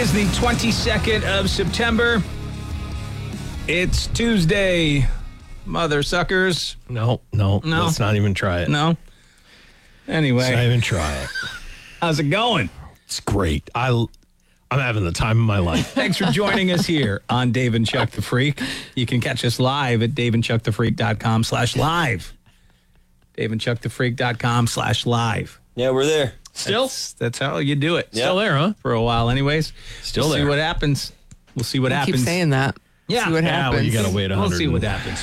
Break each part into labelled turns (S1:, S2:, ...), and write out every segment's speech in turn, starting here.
S1: is the 22nd of September. It's Tuesday. Mother suckers.
S2: No. Let's not even try it.
S1: No? Anyway.
S2: Let's not even try it.
S1: How's it going?
S2: It's great. I'm having the time of my life.
S1: Thanks for joining us here on Dave and Chuck the Freak. You can catch us live at daveandchuckthefreak.com/live. daveandchuckthefreak.com/live.
S3: Yeah, we're there.
S2: Still?
S1: That's how you do it.
S2: Still there, huh?
S1: For a while anyways.
S2: Still
S1: We'll
S2: there.
S1: see what happens. We'll see what happens.
S4: Keep saying that.
S1: Yeah.
S4: See what
S1: Yeah,
S4: happens.
S2: well, you got to wait 100.
S1: We'll see what happens.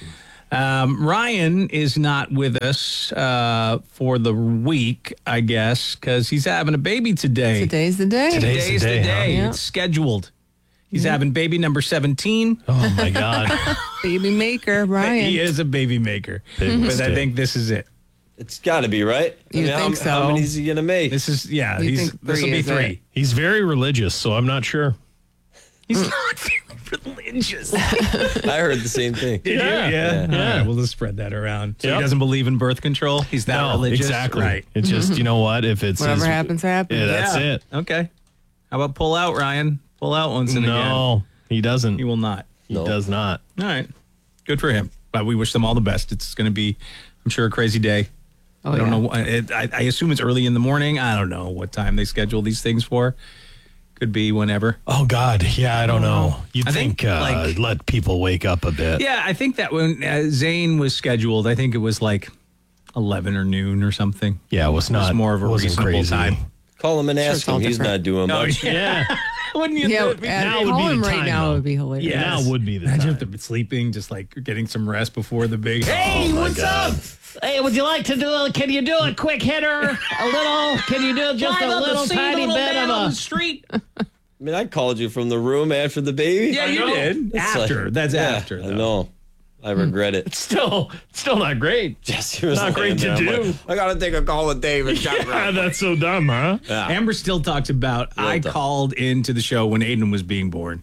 S1: Ryan is not with us for the week, I guess, because he's having a baby today.
S4: Today's the day.
S1: Today's the day.
S4: huh? Yeah.
S1: It's scheduled. He's having baby number 17.
S2: Oh, my God.
S4: Baby maker, Ryan.
S1: He is a baby maker.
S2: Big
S1: But I
S2: mistake.
S1: think this is it.
S3: It's got to be, right?
S4: You think so.
S3: How many is he going to make?
S1: This is,
S4: You think
S1: this will
S4: three
S1: be
S4: is
S1: 3.
S4: it?
S2: He's very religious, so I'm not sure.
S1: He's not very religious.
S3: I heard the same thing.
S1: Did you?
S2: Yeah.
S1: All right, we'll just spread that around. So
S2: Yep.
S1: he doesn't believe in birth control? He's that
S2: No,
S1: religious?
S2: exactly.
S1: Right.
S2: It's just, you know what? If it's
S4: Whatever
S2: his-
S4: happens, happens.
S2: Yeah, that's
S1: Yeah.
S2: it.
S1: Okay. How about pull out, Ryan? Pull out once and again.
S2: No, he doesn't.
S1: He will not.
S2: He does not.
S1: All right. Good for him. But we wish them all the best. It's going to be, I'm sure, a crazy day.
S4: Oh,
S1: I don't
S4: yeah.
S1: know. I assume it's early in the morning. I don't know what time they schedule these things for. Could be whenever.
S2: Oh, God. Yeah, I don't know. You'd
S1: I think,
S2: think, let people wake up a bit.
S1: Yeah, I think that when Zane was scheduled, I think it was like 11 or noon or something.
S2: Yeah, it was not.
S1: more of a
S2: wasn't
S1: reasonable
S2: crazy.
S1: time.
S3: Call him and
S4: Sure,
S3: ask
S4: it's all
S3: him. He's
S4: different.
S3: not doing
S1: No,
S3: much.
S2: Yeah.
S1: Wouldn't you?
S4: Yeah,
S1: do it?
S2: now would
S4: call
S2: be the
S4: him right
S2: time,
S4: now
S2: though.
S4: would be hilarious.
S1: Yeah.
S2: Now would be the
S1: Imagine
S2: time.
S1: if they're sleeping, just like getting some rest before the big.
S2: Hey, what's up?
S5: Hey, would you like to do? Can you do a quick hitter? A little? Can you do just a little tiny bit of
S1: on
S5: a?
S1: the street?
S3: I mean, I called you from the room after the baby.
S1: Yeah, you did.
S3: It's
S1: After.
S3: like-
S1: That's
S3: yeah,
S1: after.
S3: I
S1: though.
S3: know. I regret it.
S2: Still not great.
S3: Jesse was
S2: Not great
S3: laying
S2: to
S3: there. I'm
S2: do.
S3: like, I got to take a call with David.
S2: Yeah, that's so dumb, huh?
S3: Yeah.
S1: Amber still talks about
S3: Real
S1: I
S3: dumb.
S1: called into the show when Aiden was being born,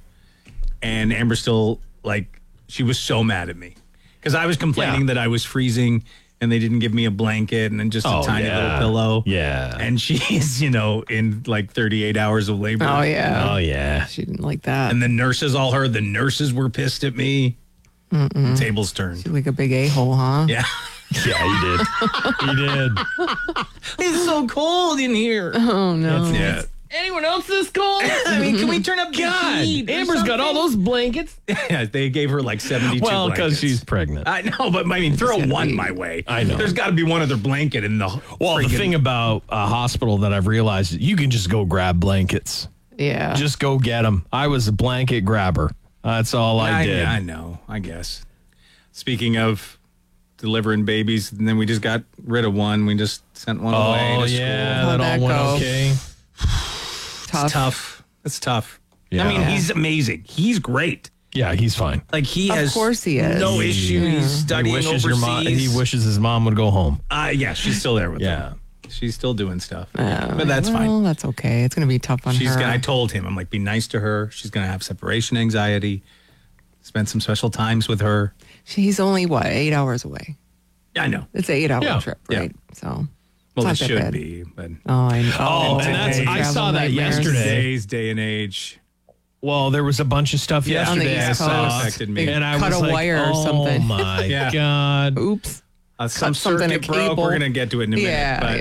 S1: and Amber still she was so mad at me because I was complaining
S2: Yeah.
S1: that I was freezing and they didn't give me a blanket and then just a tiny little pillow.
S2: Yeah.
S1: And she's in like 38 hours of labor.
S4: Oh, yeah.
S2: Oh, yeah.
S4: She didn't like that.
S1: And the nurses all heard. The nurses were pissed at me. The tables turned.
S4: She's like a big a-hole, huh?
S1: Yeah.
S2: Yeah, he did. He did.
S1: It's so cold in here.
S4: Oh, no.
S1: Yeah.
S5: Anyone else this cold?
S1: I mean, can we turn up the heat? or
S5: Amber's got all
S1: something?
S5: those blankets.
S1: Yeah, they gave her like 72
S2: Well, because
S1: blankets.
S2: she's pregnant.
S1: I know, but I mean, throw one my way.
S2: I know.
S1: There's got to be one other blanket in the.
S2: Well, the
S1: friggin-
S2: thing about a hospital that I've realized is you can just go grab blankets.
S4: Yeah.
S2: Just go get them. I was a blanket grabber. That's all I did.
S1: I know. I guess. Speaking of delivering babies, and then we just got rid of one. We just sent one away.
S2: Oh,
S1: to
S2: yeah.
S1: school.
S4: How'd
S2: That all
S4: that
S2: went
S4: go?
S2: okay.
S4: Tough.
S1: It's tough. It's tough.
S2: Yeah.
S1: I mean, he's amazing. He's great.
S2: Yeah, he's fine.
S1: Like he
S4: Of
S1: has.
S4: course he is.
S1: No issue.
S4: Yeah.
S1: He's
S2: He
S1: studying
S2: wishes,
S1: overseas.
S2: he wishes his mom would go home.
S1: Yeah, she's still there with
S2: Yeah.
S1: him. She's still doing stuff. But that's
S4: well,
S1: fine.
S4: That's okay. It's going to be tough on her.
S1: I told him, I'm like, be nice to her. She's going to have separation anxiety. Spend some special times with her.
S4: He's only, 8 hours away?
S1: Yeah, I know.
S4: It's an 8 hour
S2: Yeah.
S4: trip,
S1: Yeah.
S4: right? So.
S1: Well, it
S4: it's not that
S1: should
S4: bad.
S1: be, but
S4: Oh, I know.
S2: Oh, and that's- I
S4: travel
S2: saw that
S4: nightmares.
S2: yesterday.
S1: today's day and age.
S2: Well, there was a bunch of stuff
S1: Yeah, on the
S2: yesterday I
S4: East
S2: saw.
S4: Coast.
S1: affected me.
S2: And I
S4: Cut
S2: was
S4: a
S2: like,
S4: wire or
S2: oh
S4: something.
S2: my
S1: Yeah.
S2: God.
S4: Oops.
S1: Some
S4: something,
S1: circuit
S4: a
S1: broke.
S4: cable.
S1: We're going to get to it in a minute.
S4: Yeah,
S1: But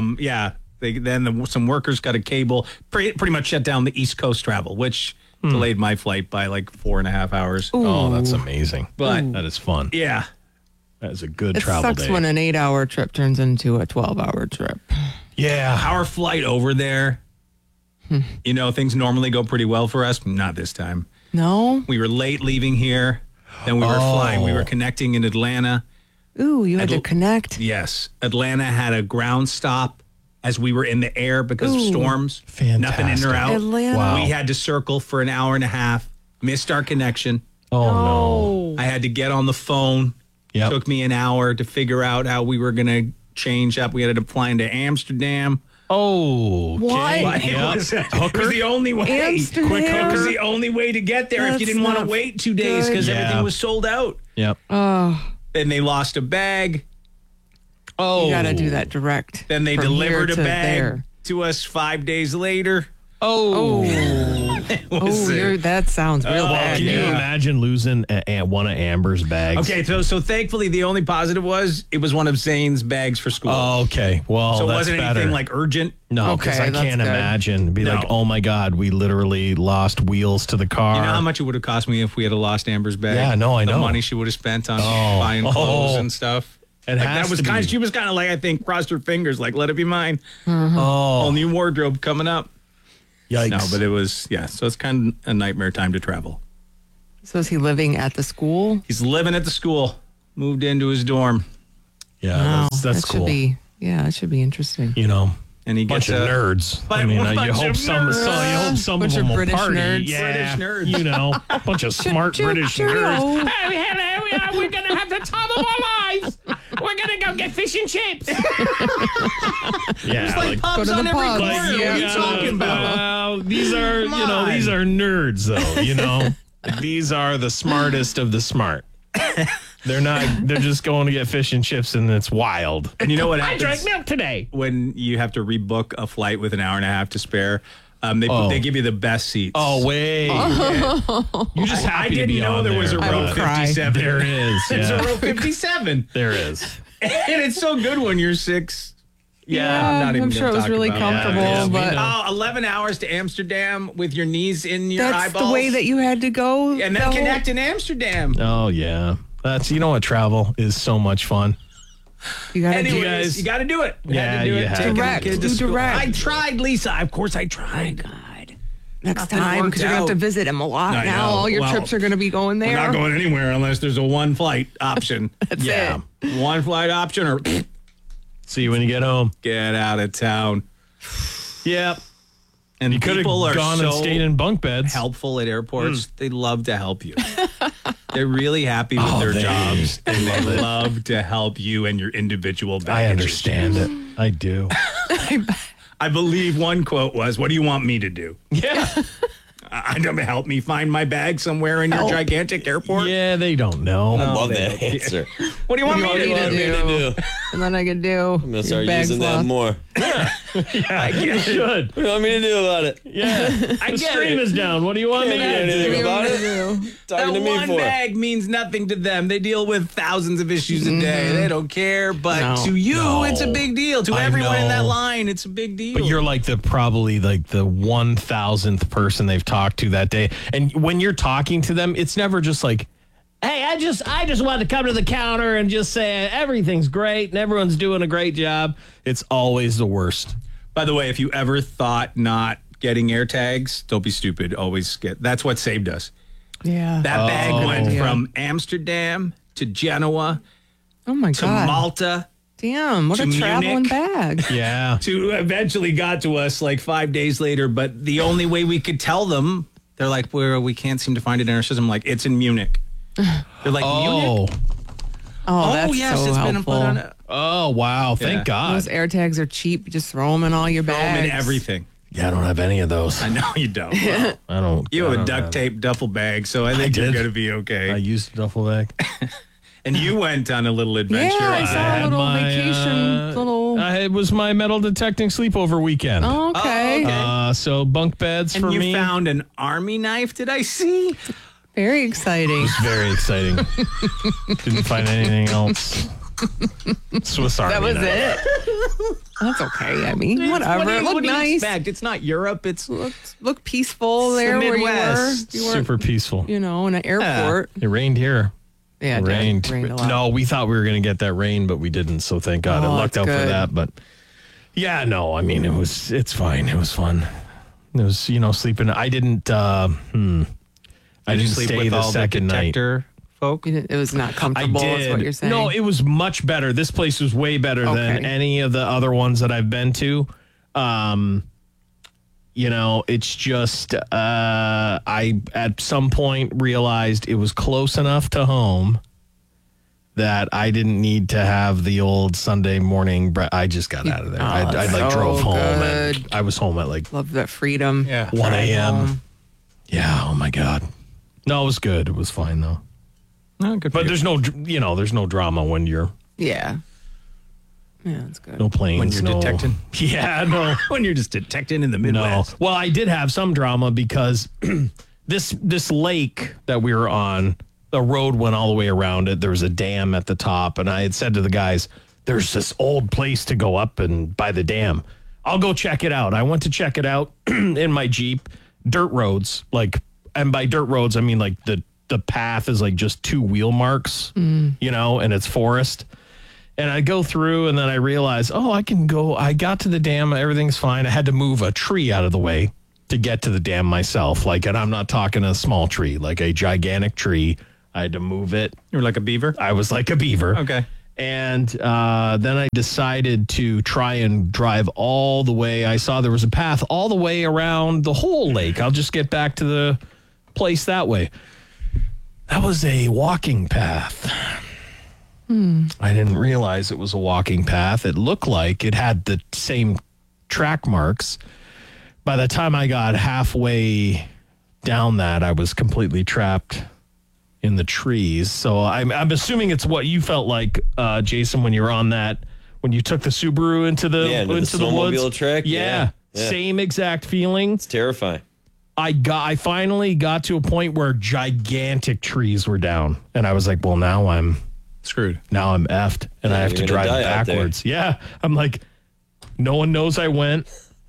S1: some workers got a cable. Pretty much shut down the East Coast travel, which delayed my flight by like 4.5 hours.
S2: Oh, that's amazing.
S1: But
S2: That is fun.
S1: yeah,
S2: That is a good
S4: It
S2: travel
S4: sucks
S2: day.
S4: when an 8 hour trip turns into a 12-hour trip.
S2: Yeah.
S1: our flight over there, things normally go pretty well for us. Not this time.
S4: No?
S1: We were late leaving here. Then we were flying. We were connecting in Atlanta.
S4: Ooh, you had to connect?
S1: Yes. Atlanta had a ground stop as we were in the air because of storms.
S2: Fantastic.
S1: Nothing in or out.
S4: Atlanta.
S2: Wow.
S1: We had to circle for an hour and a half. Missed our connection.
S2: Oh, no.
S1: I had to get on the phone.
S2: Yep.
S1: Took me an hour to figure out how we were going to change up. We had to fly into Amsterdam.
S2: Oh, okay.
S4: What?
S1: It was the only way.
S4: Amsterdam?
S1: It was the only way to get there if you
S4: That's
S1: didn't want to
S4: not
S1: wait 2 days because
S2: good.
S1: everything
S2: Yeah.
S1: was sold out.
S2: Yep.
S4: Oh,
S1: Then they lost a bag.
S2: Oh,
S4: you got to do that direct.
S1: Then they
S4: from
S1: delivered
S4: here
S1: a
S4: to
S1: bag
S4: there.
S1: to us 5 days later.
S2: Oh.
S4: That sounds real bad.
S2: Can you
S4: dude.
S2: imagine losing one of Amber's bags?
S1: Okay, so thankfully the only positive was it was one of Zane's bags for school.
S2: Oh, okay. Well,
S1: so it
S2: that's
S1: wasn't
S2: better.
S1: anything like urgent.
S2: No, because
S4: Okay,
S2: I
S4: that's
S2: can't
S4: good.
S2: imagine. Be
S1: No.
S2: like, oh my God, we literally lost wheels to the car.
S1: You know how much it would have cost me if we had lost Amber's bag?
S2: Yeah, no, I know.
S1: The money she would have spent on buying clothes and stuff.
S2: It
S1: Like,
S2: has
S1: that was
S2: to
S1: kind.
S2: be.
S1: She was kind of like, I think, crossed her fingers, like, let it be mine.
S2: Oh,
S1: Whole new wardrobe coming up.
S2: yikes.
S1: No, but it was So it's kind of a nightmare time to travel.
S4: So is he living at the school?
S1: He's living at the school. Moved into his dorm,
S2: yeah,
S4: Wow,
S2: that's
S4: that
S2: cool.
S4: should be. Yeah, it should be interesting.
S2: You know,
S1: and he
S2: bunch
S1: gets
S2: of
S1: a
S2: nerds.
S1: But
S2: I mean,
S1: a
S2: you
S1: bunch
S2: hope
S1: of
S2: some of
S4: Bunch
S2: them
S4: of
S2: will
S4: British
S2: party.
S4: nerds.
S2: Yeah,
S1: British nerds.
S2: You know, a bunch of smart British nerds.
S5: Hey, hello, we're going to have the time of our lives. We're going to go get fish and chips.
S2: Yeah,
S1: like
S4: Go
S1: pubs
S4: to
S1: on
S4: the
S1: every
S4: pubs.
S1: corner.
S4: Yeah.
S1: What are you talking about?
S2: Well, these are,
S1: on.
S2: these are nerds, though. You know, these are the smartest of the smart. They're not. They're just going to get fish and chips, and it's wild.
S1: And you know what
S5: I
S1: happens
S5: drank milk today.
S1: when you have to rebook a flight with an hour and a half to spare? They give you the best seats.
S2: Oh wait, you just
S1: I
S2: happy to
S1: didn't
S2: be
S1: know
S2: on
S1: there was a
S2: there,
S4: I
S1: row
S4: would
S2: but
S4: cry.
S1: 57.
S2: There is.
S1: There's a
S2: Yeah,
S1: row 57.
S2: there is.
S1: And it's so good when you're six.
S4: Yeah,
S1: not even
S4: I'm sure
S1: gonna
S4: it was
S1: talk
S4: really
S1: about
S4: comfortable,
S2: Yeah, we
S4: but
S2: know.
S1: 11 hours to Amsterdam with your knees in your
S4: that's
S1: eyeballs.
S4: the way that you had to go.
S1: And
S4: the
S1: then
S4: whole-
S1: connect in Amsterdam.
S2: Oh yeah, that's what travel is so much fun.
S4: You got to do
S1: Anyways,
S2: guys-
S1: you got to do it. You
S2: Yeah,
S1: had to do
S2: you
S1: it.
S2: have
S1: Taking
S2: to.
S1: the
S4: Direct.
S1: kid to
S4: Do
S1: school.
S4: direct.
S1: I tried, Lisa. Of course I tried.
S4: next
S1: Nothing
S4: time
S1: worked
S4: because you're going to have to
S1: out.
S4: visit him a lot
S1: I
S4: now.
S1: know.
S4: All your
S1: Well,
S4: trips are going to be going
S1: We're
S4: there.
S1: not going anywhere unless there's a one flight option.
S4: That's
S2: Yeah.
S4: it.
S1: One flight option or
S2: See you when you get home.
S1: get out of town.
S2: Yep.
S1: And
S2: You could
S1: people
S2: have
S1: are
S2: gone
S1: so
S2: and stayed in bunk beds.
S1: helpful at airports. They love to help you. They're really happy with their
S2: they-
S1: jobs, and they love to help you and your individual baggage.
S2: I understand it. I do.
S1: I believe one quote was, "What do you want me to do?
S2: Yeah.
S1: I don't help me find my bag somewhere in your gigantic airport.
S2: Yeah, they don't know.
S3: I love that answer.
S1: What do you want me to
S4: want
S1: do?
S4: me to do? And then I could do.
S3: I'm gonna start
S4: your bag's
S3: using that
S4: lost.
S3: more.
S2: You should.
S3: What do you want me to do about it?
S2: Yeah.
S1: I
S2: The
S1: get
S2: stream
S1: it.
S2: is down. What do you want me
S3: Can't do
S2: to
S3: anything
S2: do?
S3: about it. Talking to
S1: That
S3: me
S1: one
S3: for.
S1: bag means nothing to them. They deal with thousands of issues a day. They don't care. But
S4: No.
S1: to you,
S2: No.
S1: it's a big deal. To
S2: I
S1: everyone in that
S2: know.
S1: line, it's a big deal.
S2: But you're like probably like the 1,000th person they've talked to that day. And when you're talking to them, it's never just like,
S5: Hey, I just wanted to come to the counter and just say everything's great and everyone's doing a great job.
S2: it's always the worst.
S1: By the way, if you ever thought not getting air tags, don't be stupid. Always get. That's what saved us.
S4: Yeah.
S1: That bag went
S4: Yeah.
S1: from Amsterdam to Genoa
S4: Oh my
S1: to
S4: God.
S1: Malta
S4: Damn. What
S1: to
S4: a traveling
S1: Munich.
S4: bag.
S2: Yeah.
S1: to eventually got to us like 5 days later. But the only way we could tell them, they're like, we can't seem to find it in our system. Like, it's in Munich. They're like, Munich?
S4: Oh, that's
S1: yes,
S4: so
S1: it's
S4: helpful.
S1: been put on it.
S2: Oh, wow.
S1: Yeah.
S2: Thank God.
S4: Those air tags are cheap. You just throw them in all your
S1: Throw 'em
S4: bags.
S1: in everything.
S2: Yeah, I don't have any of those.
S1: I know you don't. Well,
S2: I don't.
S1: you
S2: I
S1: have a
S2: don't
S1: duct tape duffel bag, so I think
S2: I
S1: you're
S2: did.
S1: going to be okay.
S2: I used a duffel bag.
S1: And you went on a little adventure.
S4: Yeah, I saw a
S2: had
S4: little
S2: my,
S4: vacation. Little.
S2: It was my metal detecting sleepover weekend.
S4: Oh, okay.
S1: okay.
S2: So bunk beds
S1: And
S2: for
S1: you
S2: me.
S1: found an army knife, did I see?
S4: Very exciting.
S2: Very exciting. Didn't find anything else. Swiss Army
S4: That was
S2: knife.
S4: it. That's okay. I mean, whatever. It looked nice.
S1: It's not Europe. It's
S4: Looked peaceful there where you were.
S1: Midwest.
S4: You weren't,
S2: Super peaceful.
S4: in an airport.
S2: It rained here.
S4: Yeah,
S2: It
S4: it
S2: rained.
S4: did. Rained a lot.
S2: No, we thought we were going to get that rain, but we didn't. So thank God.
S4: Oh,
S2: I lucked out
S4: that's
S2: for
S4: good.
S2: that. But yeah, no, I mean, it's fine. It was fun. It was, sleeping. I didn't, I didn't
S1: sleep
S2: stay
S1: with
S2: the
S1: all
S2: second
S1: the
S2: night.
S1: detector folk.
S4: You didn't- It was not
S2: I
S4: comfortable, is
S2: did.
S4: what you're saying.
S2: No, it was much better. This place was way better than
S4: Okay.
S2: any of the other ones that I've been to. It's just I at some point realized it was close enough to home that I didn't need to have the old Sunday morning. I just got out of there. I
S4: that's
S2: like
S4: so
S2: drove home
S4: good.
S2: and I was home at like
S4: Love that freedom.
S1: Yeah.
S2: 1 a.m.
S4: home.
S2: Yeah. Oh my God. No, it was good. It was fine though.
S1: Oh, good for
S2: But
S1: you.
S2: there's no, there's no drama when you're
S4: Yeah. Yeah, that's good.
S2: No planes.
S1: When you're
S2: no,
S1: detecting?
S2: Yeah, no.
S1: When you're just detecting in the
S2: No.
S1: Midwest.
S2: Well, I did have some drama because this lake that we were on, the road went all the way around it. There was a dam at the top, and I had said to the guys, "There's this old place to go up and by the dam. I'll go check it out." I went to check it out in my Jeep. Dirt roads, and by dirt roads, I mean like the path is like just 2 wheel marks, and it's forest. And I go through, and then I realize, I can go. I got to the dam, everything's fine. I had to move a tree out of the way to get to the dam myself. And I'm not talking a small tree, like a gigantic tree. I had to move it.
S1: You were like a beaver?
S2: I was like a beaver.
S1: Okay.
S2: And then I decided to try and drive all the way. I saw there was a path all the way around the whole lake. I'll just get back to the place that way. That was a walking path. I didn't realize it was a walking path. It looked like it had the same track marks. By the time I got halfway down that, I was completely trapped in the trees. So I'm assuming it's what you felt like, Jason, when you were on that, when you took the Subaru into the
S3: snowmobile
S2: woods.
S3: track.
S2: Yeah. Same exact feeling.
S3: It's terrifying.
S2: I finally got to a point where gigantic trees were down, and I was like, well, now I'm
S1: Screwed.
S2: Now I'm effed, and I have to
S3: you're
S2: drive
S3: gonna die out there.
S2: backwards. Yeah. I'm like, no one knows I went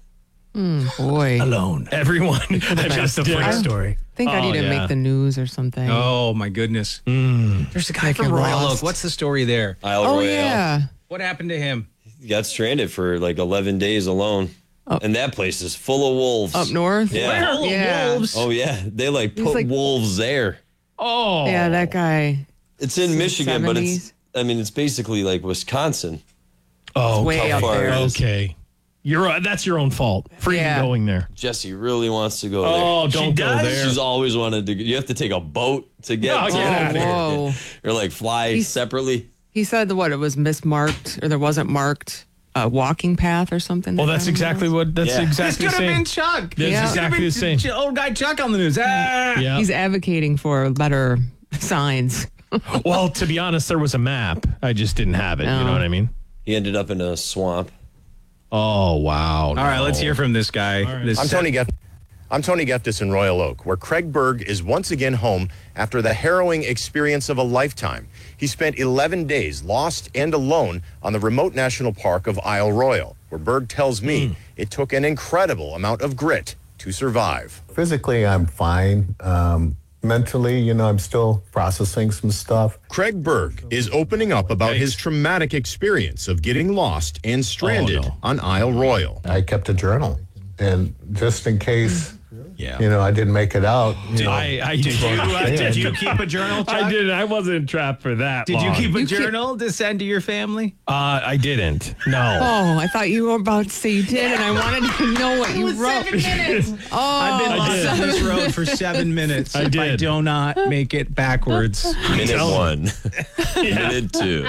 S4: Boy.
S1: Alone.
S2: everyone.
S1: That's the
S2: different.
S1: freak story.
S4: I think I need to
S2: yeah.
S4: make the news or something.
S1: Oh, my goodness. There's a guy from
S4: get
S1: Royal
S4: lost.
S1: Oak. What's the story there?
S3: Isle
S4: Oh,
S3: Royale.
S4: yeah.
S1: What happened to him?
S3: He got stranded for like 11 days alone. And that place is full of wolves.
S4: Up north?
S3: Yeah.
S1: Full of
S4: Yeah.
S1: wolves.
S3: Oh, yeah. They put
S4: like-
S3: wolves there.
S2: Oh.
S4: Yeah, that guy.
S3: It's in Michigan, but
S4: 70s.
S3: it's basically like Wisconsin.
S2: Oh,
S4: Way
S3: how
S4: up
S3: far
S4: there.
S3: it is.
S2: okay. That's your own fault for even
S4: Yeah.
S2: going there.
S3: Jesse really wants to go there.
S2: Oh, don't go
S1: does?
S2: there.
S3: She's always wanted to. You have to take a boat to get
S2: No,
S3: to
S2: get outta here.
S4: Whoa.
S3: Or like fly separately.
S4: He said it was mismarked, or there wasn't marked a walking path or something.
S2: Well, that's exactly what. That's
S3: Yeah.
S1: This
S2: exactly
S1: could
S2: the
S1: have been
S2: same.
S1: Chuck.
S2: That's
S4: Yeah.
S2: exactly the same.
S1: Old guy Chuck on the news.
S2: Yeah.
S4: He's advocating for better signs.
S2: Well, to be honest, there was a map. I just didn't have it. You know what I mean?
S3: He ended up in a swamp.
S2: Oh wow!
S1: All right, let's hear from this guy. This
S6: I'm Tony Geftis in Royal Oak, where Craig Berg is once again home after the harrowing experience of a lifetime. He spent 11 days lost and alone on the remote national park of Isle Royale, where Berg tells me it took an incredible amount of grit to survive.
S7: Physically, I'm fine. Mentally, I'm still processing some stuff.
S6: Craig Berg is opening up about his traumatic experience of getting lost and stranded on Isle Royale.
S7: I kept a journal, and just in case,
S2: Yeah.
S7: I didn't make it out.
S2: I did.
S1: Did you keep a journal, Chuck?
S2: I didn't. I wasn't trapped for that.
S1: Did you
S2: long.
S1: keep a journal to send to your family?
S2: I didn't. No.
S4: Oh, I thought you were about to say you did, and I wanted to know what you wrote. Oh,
S1: I've been lost on this road for 7 minutes.
S2: I
S1: If I
S2: did.
S1: do not make it backwards.
S3: Minute one. Minute two.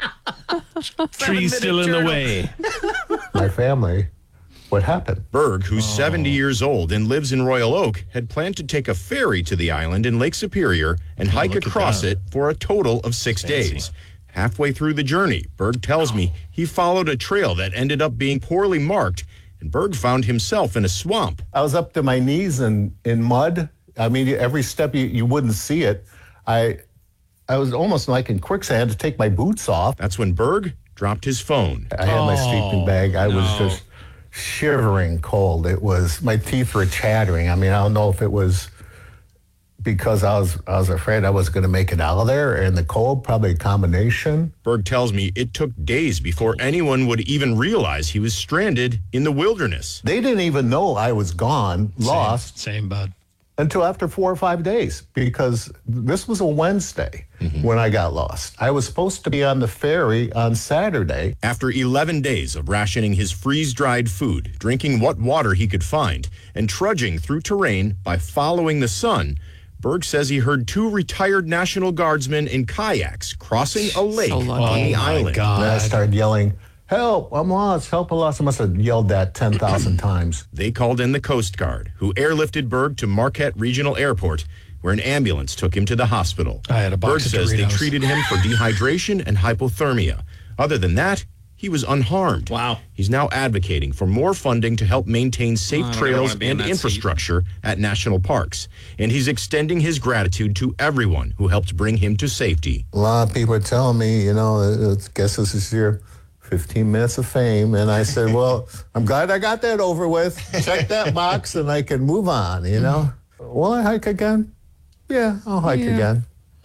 S2: Trees still in the way.
S7: My family, what happened?
S6: Berg, who's 70 years old and lives in Royal Oak, had planned to take a ferry to the island in Lake Superior and hike
S2: look at
S6: across
S2: that.
S6: it for a total of 6 days. Halfway through the journey, Berg tells me he followed a trail that ended up being poorly marked, and Berg found himself in a swamp.
S7: I was up to my knees in mud. I mean, every step you wouldn't see it. I was almost like in quicksand. I had to take my boots off.
S6: That's when Berg dropped his phone.
S7: I had my sleeping bag. I was just shivering cold. It was, my teeth were chattering. I mean, I don't know if it was because I was afraid I was going to make it out of there, and the cold, probably a combination.
S6: Berg tells me it took days before anyone would even realize he was stranded in the wilderness.
S7: They didn't even know I was gone, lost,
S2: Same, bud.
S7: until after 4 or 5 days, because this was a Wednesday when I got lost. I was supposed to be on the ferry on Saturday.
S6: After 11 days of rationing his freeze-dried food, drinking what water he could find, and trudging through terrain by following the sun, Berg says he heard 2 retired National Guardsmen in kayaks crossing a lake
S4: lucky.
S6: on the
S2: Oh, my
S6: island.
S2: God.
S7: And I started yelling, "Help, I'm lost, help, I'm lost." I must have yelled that 10,000 times.
S6: They called in the Coast Guard, who airlifted Berg to Marquette Regional Airport, where an ambulance took him to the hospital.
S2: I had a box
S6: Berg
S2: of
S6: says they
S2: Doritos.
S6: treated him for dehydration and hypothermia. Other than that, he was unharmed.
S1: Wow.
S6: He's now advocating for more funding to help maintain safe
S1: I don't
S6: trails
S1: wanna be in
S6: and
S1: that
S6: infrastructure at national parks. And he's extending his gratitude to everyone who helped bring him to safety.
S7: A lot of people are telling me, you know, guess this is your 15 minutes of fame. And I said, well, I'm glad I got that over with. Check that box and I can move on, you know. Will I hike again? Yeah, I'll hike again.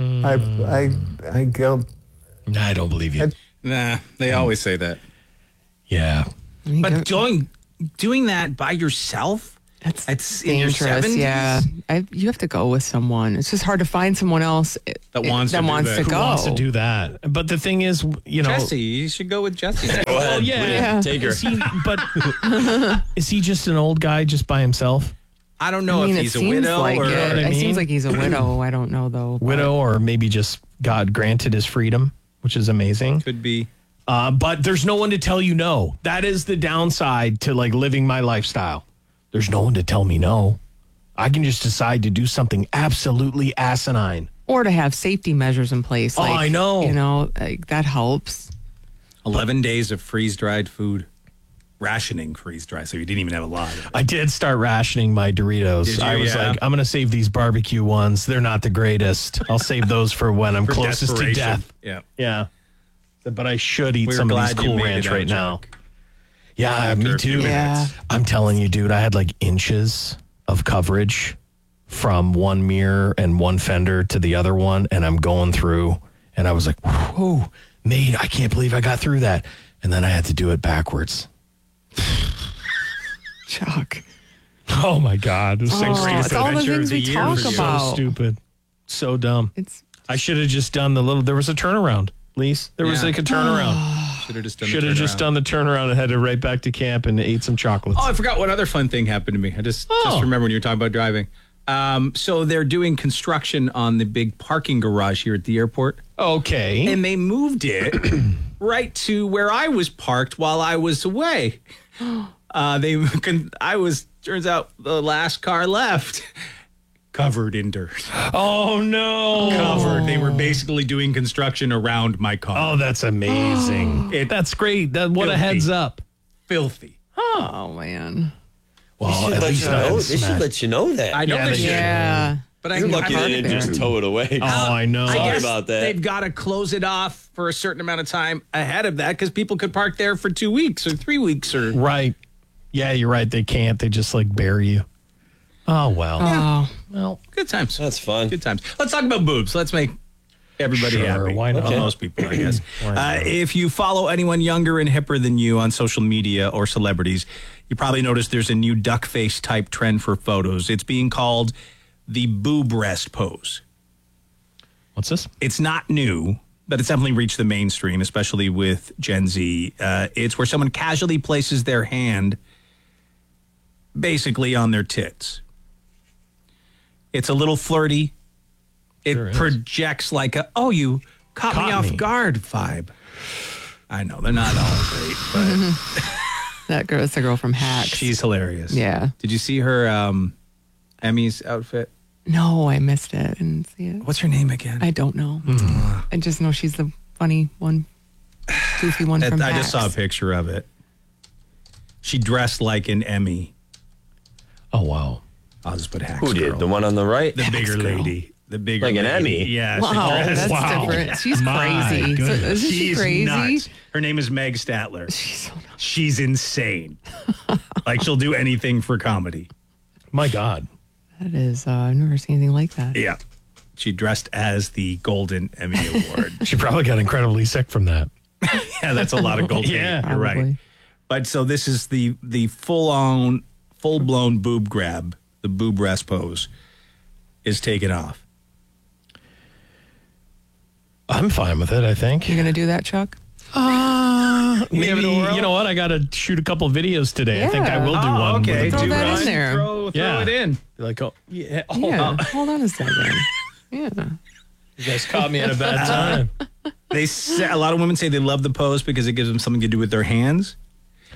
S7: I go.
S2: I don't believe you.
S1: Nah, they always say that.
S2: Yeah.
S1: But doing that by yourself?
S4: That's
S1: in your
S4: dangerous.
S1: 70s?
S4: Yeah, you have to go with someone. It's just hard to find someone else
S1: That wants to
S4: that
S1: do
S4: wants
S1: that.
S4: to
S1: Who
S4: go.
S2: Who wants to do that? But the thing is, you know.
S1: Jesse, you should go with Jesse.
S3: Go ahead.
S2: yeah.
S3: Take her.
S2: Is he, but is he just an old guy just by himself?
S1: I don't know
S4: I mean,
S1: if
S4: it
S1: he's a
S4: seems
S1: widow
S4: like
S1: or...
S4: it.
S2: what I
S4: It
S2: mean?
S4: seems like he's a widow. I don't know though.
S2: Widow, or maybe just God granted his freedom, which is amazing.
S1: Could be.
S2: But there's no one to tell you no. That is the downside to like living my lifestyle. There's no one to tell me no. I can just decide to do something absolutely asinine.
S4: Or to have safety measures in place. Like,
S2: I know.
S4: You know, like, that helps.
S1: 11 days of freeze-dried food. Rationing freeze-dried, so you didn't even have a lot.
S2: I did start rationing my Doritos.
S1: Did you?
S2: I was
S1: Yeah.
S2: like, I'm going to save these barbecue ones. They're not the greatest. I'll save those for when I'm
S1: For
S2: closest to
S1: desperation.
S2: death.
S1: Yeah.
S2: Yeah. But I should eat
S1: We're
S2: some of these
S1: glad you
S2: Cool
S1: made
S2: Ranch
S1: it out,
S2: right now.
S1: Chuck.
S2: Yeah,
S1: After
S2: me
S1: a few
S2: too.
S4: Yeah.
S2: I'm telling you, dude, I had like inches of coverage from one mirror and one fender to the other one, and I'm going through, and I was like, whoa, mate, I can't believe I got through that. And then I had to do it backwards.
S4: Chuck.
S2: Oh my God. It was the
S4: Oh,
S2: greatest
S4: it's all the
S2: adventure
S4: things
S2: of the
S4: we
S2: year.
S4: talk
S2: It was
S4: about.
S2: So stupid. So dumb.
S4: It's
S2: I should have just done there was a turnaround, Lise. There was
S1: Yeah.
S2: like a turnaround.
S1: Should have just done
S2: Should have just done the turnaround and headed right back to camp and ate some chocolates.
S1: Oh, I forgot what other fun thing happened to me. I just remember when you were talking about driving. So they're doing construction on the big parking garage here at the airport.
S2: Okay.
S1: And they moved it right to where I was parked while I was away. Turns out the last car left covered in dirt.
S2: Oh, no.
S1: Covered. They were basically doing construction around my car.
S2: Oh, that's amazing. That's great. What a
S1: Filthy.
S2: heads up.
S1: Filthy.
S4: oh man.
S2: Well, at
S3: Let
S2: least
S3: you
S2: I
S3: know.
S2: didn't
S3: They should
S2: smack.
S3: let you know that.
S1: I know
S2: Yeah,
S1: they
S2: they
S1: should.
S4: Yeah.
S1: But I
S3: You're
S1: can
S3: lucky
S1: park
S3: they didn't
S1: there.
S3: just tow it away.
S2: Oh, I know.
S1: I
S3: Sorry
S1: guess
S3: about that.
S1: They've got to close it off for a certain amount of time ahead of that because people could park there for 2 weeks or 3 weeks or.
S2: Right. Yeah, you're right. They can't. They just like bury you. Oh, well.
S4: Oh.
S2: Well,
S1: Good times.
S3: That's fun.
S1: Good times. Let's talk about boobs. Let's make everybody
S2: Sure,
S1: happy.
S2: why not?
S1: Well, most people, I guess.
S2: not?
S1: If you follow anyone younger and hipper than you on social media or celebrities, you probably noticed there's a new duck face type trend for photos. It's being called the boob rest pose.
S2: what's this?
S1: It's not new, but it's definitely reached the mainstream, especially with Gen Z. It's where someone casually places their hand basically on their tits. It's a little flirty. It
S2: Sure is.
S1: projects like a, oh, you caught me
S2: Caught
S1: off
S2: me.
S1: guard vibe. I know, they're not all great, but
S4: That's the girl from Hacks.
S1: she's hilarious.
S4: Yeah.
S1: Did you see her Emmy's outfit?
S4: No, I missed it. I didn't see it.
S1: What's her name again?
S4: I don't know.
S1: Mm.
S4: I just know she's the funny one, goofy one from
S1: I
S4: Hacks.
S1: just saw a picture of it. She dressed like an Emmy.
S2: Oh, wow.
S1: I'll just put Hacks
S3: Who did?
S1: girl.
S3: The one on the right?
S1: The bigger
S4: girl.
S1: lady. The bigger
S3: Like an
S1: lady.
S3: Emmy?
S1: Yeah.
S4: Wow,
S1: she dressed-
S4: that's different. She's
S2: My
S4: crazy. So,
S2: goodness.
S4: isn't she
S1: She's
S4: crazy?
S1: nuts. Her name is Meg Statler.
S4: She's so nuts.
S1: She's insane. Like she'll do anything for comedy.
S2: My God.
S4: That is, I've never seen anything like that.
S1: Yeah. She dressed as the Golden Emmy Award.
S2: She probably got incredibly sick from that.
S1: Yeah, that's a lot of gold.
S2: Yeah,
S1: you're right.
S4: probably.
S1: But so this is the full blown boob grab. The boob rest pose is taken off.
S2: I'm fine with it, I think.
S4: You're going to do that, Chuck?
S2: Maybe, you know what? I got to shoot a couple videos today. I think I
S4: Yeah.
S2: will do one.
S1: Okay,
S2: with a
S4: Throw
S2: boob
S4: that in
S2: rest.
S4: there.
S1: Throw
S2: Yeah.
S1: it in.
S2: Like, oh, yeah.
S4: Yeah. Hold on a second. Yeah.
S2: You guys caught me at a bad time.
S1: They say, a lot of women say they love the pose because it gives them something to do with their hands.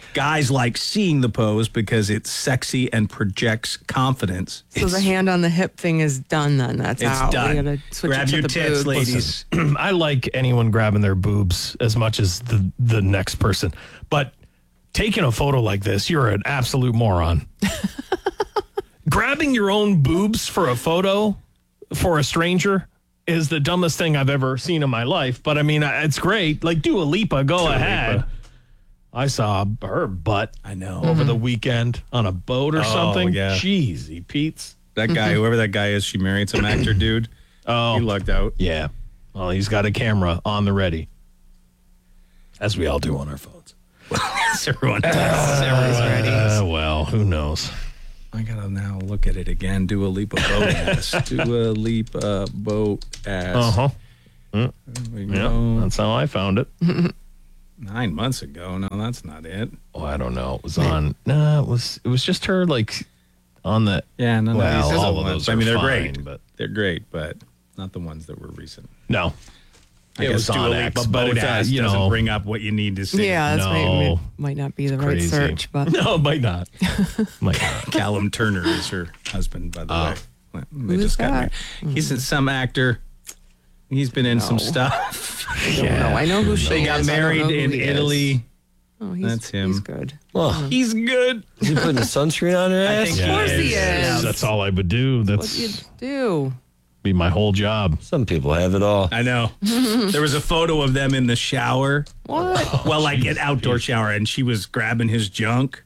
S1: Guys like seeing the pose because it's sexy and projects confidence.
S4: So the hand on the hip thing is done then. That's
S1: It's
S4: out.
S1: done.
S4: We gotta switch
S1: Grab
S4: it to
S1: your
S4: the
S1: tits,
S4: boobs.
S1: ladies.
S2: I like anyone grabbing their boobs as much as the next person. But taking a photo like this, you're an absolute moron. Grabbing your own boobs for a photo for a stranger is the dumbest thing I've ever seen in my life. But I mean, it's great. Like Dua Lipa, go ahead. I saw her butt.
S1: I know.
S2: Over the weekend on a boat or something.
S1: yeah.
S2: Jeezy Pete's.
S1: That guy, whoever that guy is, she married some actor dude.
S2: Oh,
S1: He lucked out.
S2: yeah. Well, he's got a camera on the ready. As we all do on our phones.
S1: Everyone does. Everyone's ready.
S2: Well, who knows?
S1: I gotta now look at it again. Dua Lipa boat ass. Dua Lipa boat ass.
S2: Uh-huh.
S1: There we
S2: Yeah,
S1: go.
S2: that's how I found it.
S1: 9 months ago. No, that's not it.
S2: Oh, I don't know. It was on. No, it was just her like on the.
S1: Yeah, no,
S2: Well,
S1: these
S2: all
S1: are
S2: of
S1: the
S2: those
S1: ones. I mean,
S2: are
S1: they're
S2: fine,
S1: great.
S2: but-
S1: They're great, but not the ones that were recent.
S2: No,
S1: I
S2: it
S1: guess
S2: was
S1: Dua
S2: on
S1: Lipa
S2: X,
S1: boat
S2: but if
S1: ass
S2: you
S1: doesn't
S2: know,
S1: bring up what you need to see.
S4: Yeah, that's
S2: No.
S4: might not be the
S2: crazy.
S4: right search, but
S2: no, it might not. Might not.
S1: Callum Turner is her husband, by the way. They
S4: Who's
S1: just got
S4: that?
S1: married. He's some actor. He's been in some stuff.
S4: I don't know. I know who she
S1: They
S4: is.
S1: got
S4: I don't
S1: married
S4: know who
S1: in
S4: he is.
S1: Italy.
S4: Oh, he's,
S1: That's him.
S4: He's good.
S3: Well,
S1: He's good.
S3: is he putting the sunscreen on her ass?
S1: think
S4: Of course he is.
S2: That's all I would do.
S4: What
S2: That's
S4: do you do?
S2: be my whole job.
S3: Some people have it all.
S1: I know. There was a photo of them in the shower.
S4: What?
S1: Well, like an outdoor shower, and she was grabbing his junk.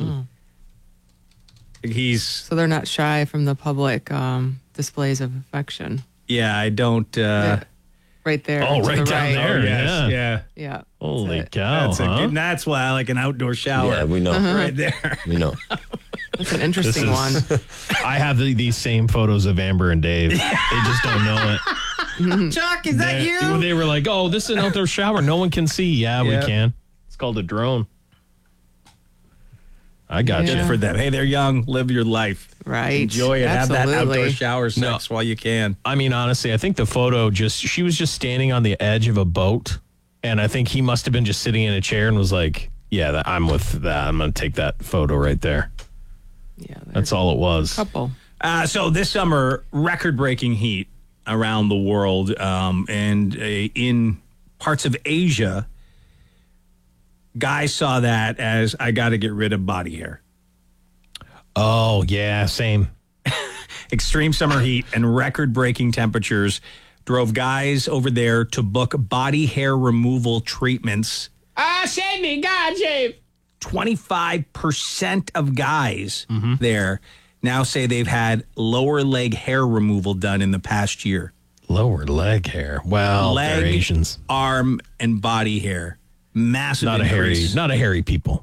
S1: He's,
S4: So they're not shy from the public displays of affection.
S1: yeah, I don't.
S4: Right there.
S2: Oh,
S4: to
S2: right
S4: the
S2: down
S4: right.
S2: there.
S1: yes,
S2: Yeah.
S1: yeah.
S2: Holy
S4: it.
S2: cow!
S1: That's,
S2: huh?
S1: that's why I like an outdoor shower.
S3: Yeah, we know.
S1: Right there.
S3: We know.
S4: That's an interesting
S2: This
S4: one.
S2: I have these same photos of Amber and Dave. They just don't know it.
S1: Chuck, is that you?
S2: They were like, "Oh, this is an outdoor shower. No one can see." Yeah,
S1: Yeah.
S2: we can. It's called a drone. I got
S1: Good
S2: you.
S1: for them. Hey, they're young. Live your life.
S4: Right.
S1: Enjoy it. Have that outdoor
S4: Absolutely.
S1: shower sex while you can.
S2: I mean, honestly, I think the photo she was just standing on the edge of a boat. And I think he must have been just sitting in a chair and was like, yeah, I'm with that. I'm going to take that photo right there.
S4: Yeah, there's
S2: That's all it was.
S4: a couple.
S1: So this summer, record-breaking heat around the world, and in parts of Asia, guys saw that as I got to get rid of body hair.
S2: Oh, yeah, same.
S1: Extreme summer heat and record-breaking temperatures drove guys over there to book body hair removal treatments.
S5: Save me, God, save.
S1: 25% of guys there now say they've had lower leg hair removal done in the past year.
S2: Lower leg hair. Well,
S1: Leg,
S2: they're Asians.
S1: arm, and body hair. Massive increase.
S2: Not a hairy people.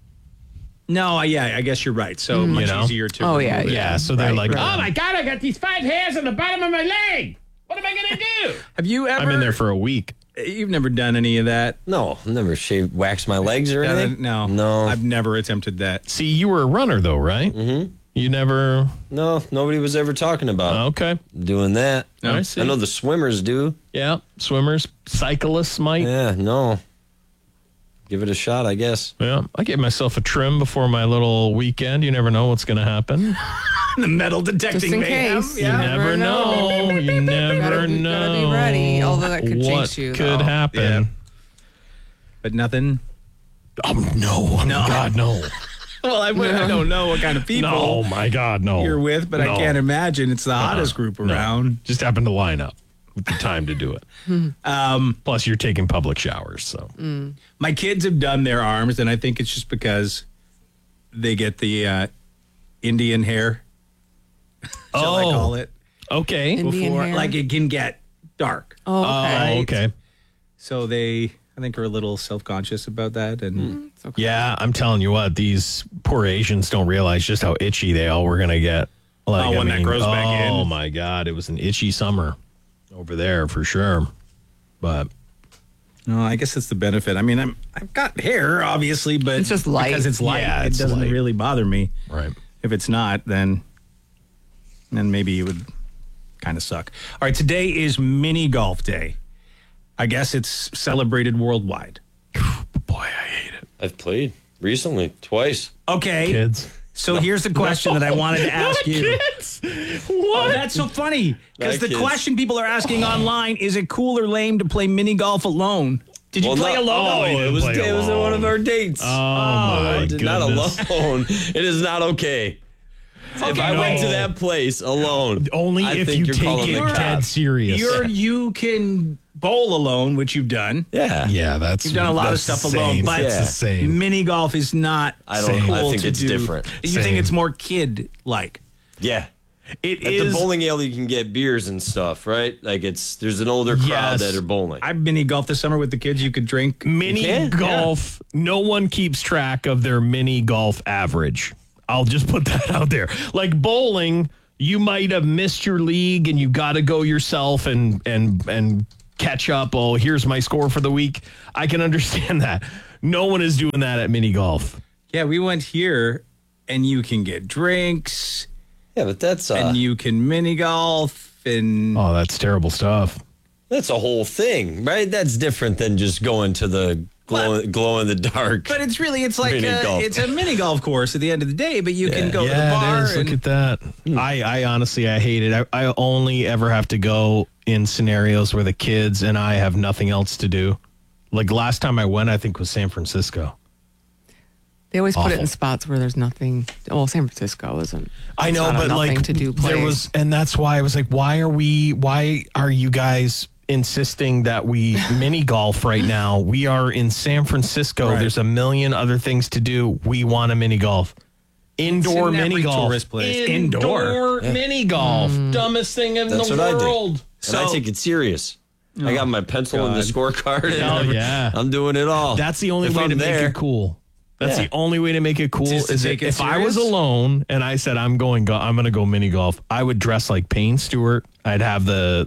S1: No, yeah, I guess you're right. So much
S2: know?
S1: easier to
S4: Oh,
S1: remove
S4: yeah,
S1: it.
S2: Yeah, so they're
S4: Right,
S2: like,
S4: right.
S5: Oh my God, I got these 5 hairs on the bottom of my leg. What am I going to do?
S1: Have you ever?
S2: I'm in there for a week.
S1: You've never done any of that?
S3: No, never waxed my legs or anything.
S1: No.
S3: No.
S1: I've never attempted that.
S2: See, you were a runner, though, right? Mm-hmm. You never.
S3: No, nobody was ever talking about
S2: Okay.
S3: doing that.
S2: I see.
S3: I know the swimmers do.
S2: Yeah, swimmers, cyclists might.
S3: Yeah, no. Give it a shot, I guess.
S2: Yeah, I gave myself a trim before my little weekend. You never know what's going to happen.
S1: The metal detecting
S4: Just in
S1: mayhem.
S4: case.
S2: You never know. You never
S4: Gotta
S2: know.
S4: be ready, although that could
S2: what
S4: jinx you,
S2: could
S4: though.
S2: happen.
S1: Yeah. But nothing.
S2: No.
S1: No.
S2: God, no.
S1: Well, I don't know what kind of people
S2: No, my God, no.
S1: you're with, but I
S2: No.
S1: can't imagine it's the hottest group
S2: No.
S1: around.
S2: Just happened to line up with the time to do it. Plus, you're taking public showers, so.
S1: My kids have done their arms, and I think it's just because they get the Indian hair. Shall I call it?
S2: Okay.
S4: Indian hair?
S1: Like it can get dark.
S4: Oh,
S2: Oh,
S4: okay.
S2: okay.
S1: So they, I think, are a little self-conscious about that. And
S2: Yeah, I'm telling you what, these poor Asians don't realize just how itchy they all were going to get. Like,
S1: when that grows back in.
S2: Oh, my God. It was an itchy summer over there for sure. But
S1: no, I guess that's the benefit. I mean, I've got hair, obviously, but
S4: It's just light.
S1: Because it's light,
S2: Yeah,
S1: it
S2: it's
S1: doesn't
S2: light.
S1: really bother me.
S2: right.
S1: If it's not, then maybe it would kind of suck. All right, today is mini golf day. I guess it's celebrated worldwide.
S2: Boy, I hate it.
S3: I've played. Recently, twice.
S1: Okay.
S2: Kids.
S1: So here's the question that I wanted to ask you.
S2: Kids.
S1: Oh, that's so funny because
S3: Not
S1: the
S3: kids.
S1: question people are asking online is it cool or lame to play mini golf alone? Did you play alone?
S3: It was one of our dates.
S2: Oh, my goodness.
S3: Not alone. It is not okay. If I went to that place alone,
S2: Only
S3: I
S2: if
S3: think
S2: you
S3: you're
S2: take
S3: calling
S2: it
S3: the cops.
S2: dead serious.
S1: You can bowl alone, which you've done.
S3: Yeah.
S2: Yeah, that's
S1: You've done a lot of
S2: that's
S1: stuff
S2: the
S1: alone,
S2: same.
S1: but
S2: It's the same.
S1: mini golf is not.
S3: I don't.
S1: cool
S3: I think
S1: to
S3: it's
S1: do.
S3: different.
S1: You
S2: Same.
S1: think it's more kid-like?
S3: Yeah.
S2: It
S3: At
S2: is
S3: the bowling alley, you can get beers and stuff, right? Like there's an older crowd
S2: Yes.
S3: that are bowling.
S1: I mini golf this summer with the kids. You could drink.
S2: mini
S3: can?
S2: golf. No one keeps track of their mini golf average. I'll just put that out there. Like bowling, you might have missed your league and you got to go yourself and catch up. Oh, here's my score for the week. I can understand that. No one is doing that at mini golf.
S1: Yeah, we went here, and you can get drinks,
S3: Yeah, but that's
S1: and you can mini golf, and
S2: Oh, that's terrible stuff.
S3: a whole thing, right? That's different than just going to the glow in the dark.
S1: but it's like
S3: Mini golf.
S1: it's a mini golf course at the end of the day. But you can go to the
S2: Yeah,
S1: bar.
S2: it is. Look at that. I honestly, I hate it. I only ever have to go in scenarios where the kids and I have nothing else to do. Like last time I went, I think was San Francisco.
S4: They always put it
S2: Awful.
S4: in spots where there's nothing. Well, San Francisco isn't.
S2: I know,
S4: not a
S2: but
S4: nothing
S2: like
S4: to do
S2: there
S4: place.
S2: was, and that's why I was like, why are you guys insisting that we mini golf right now? We are in San Francisco.
S1: Right.
S2: There's a million other things to do. We want a mini golf. Indoor
S1: in
S2: mini
S1: every
S2: golf.
S1: tourist place.
S2: Indoor mini golf. Dumbest thing in
S3: That's
S2: the
S3: what I do.
S2: world.
S3: And I take it serious. I got my pencil and the scorecard. And
S2: Hell yeah.
S3: I'm doing it all.
S2: That's the only
S3: If
S2: way
S3: I'm
S2: to
S3: there,
S2: make it cool. That's
S3: Yeah.
S2: the only way to make it cool.
S1: Just to
S2: Is
S1: take it
S2: if I was
S1: serious?
S2: alone and I said I'm going to go mini golf, I would dress like Payne Stewart. I'd have the